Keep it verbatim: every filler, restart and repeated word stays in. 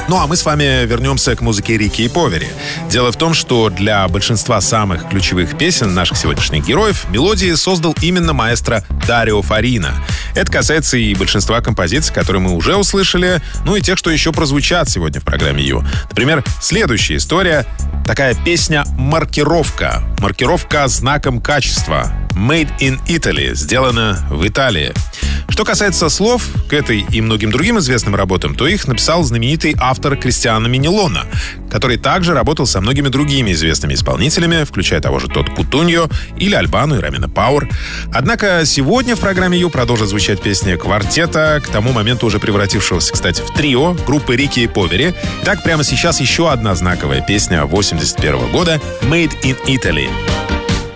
Ну а мы с вами вернемся к музыке Рики и Повери. Дело в том, что для большинства самых ключевых песен наших сегодняшних героев мелодии создал именно маэстро Дарио Фарина. Это касается и большинства композиций, которые мы уже услышали, ну и тех, что еще прозвучат сегодня в программе Ю. Например, следующая история. Такая песня «Маркировка». Маркировка знаком качества. Made in Italy. Сделано в Италии. Что касается слов к этой и многим другим известным работам, то их написал знаменитый автор Кристиано Минеллона, который также работал со многими другими известными исполнителями, включая того же Тодд Кутуньо или Альбану и Ромина Пауэр. Однако сегодня в программе Ю продолжит звучать песня квартета, к тому моменту уже превратившегося, кстати, в трио группы Рики и Повери. Итак, прямо сейчас еще одна знаковая песня восемьдесят первого года «Made in Italy».